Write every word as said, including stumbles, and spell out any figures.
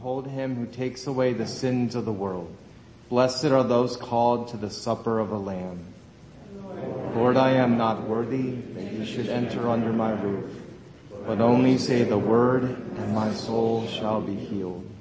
Behold him who takes away the sins of the world. Blessed are those called to the supper of the Lamb. Lord, I am not worthy that you should enter under my roof, but only say the word, and my soul shall be healed.